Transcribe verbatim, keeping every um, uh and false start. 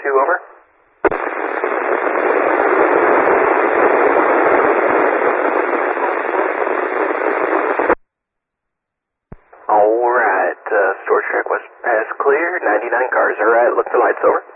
two, over. Alright, uh, storage track was passed clear, ninety-nine cars, alright, look for lights, over.